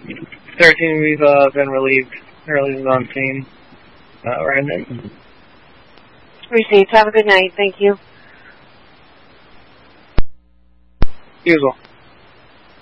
13, we've been relieved. Early on scene. Brandon. Received. Have a good night. Thank you. Usual.